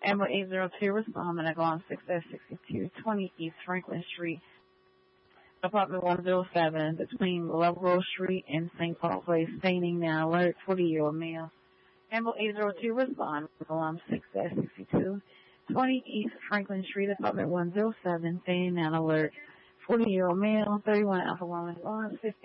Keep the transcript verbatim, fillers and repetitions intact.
Amber eight zero two, respond, and I go on six S sixty-two twenty East Franklin Street, apartment one oh seven, between Lovell Street and Saint Paul Place, staining now alert, forty-year-old male. Amber eight zero two, respond, I go on six S sixty-two twenty East Franklin Street, apartment one oh seven, staining now alert, forty-year-old male, thirty-one Alpha Woman, on fifty.